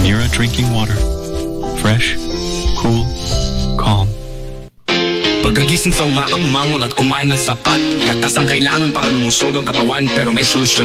Mira Drinking Water. Fresh, cool, calm. Pagkagising sa umagang umangon at kumain ng sapat, katas ang kailangan para lumusog ang katawan, pero may solusyon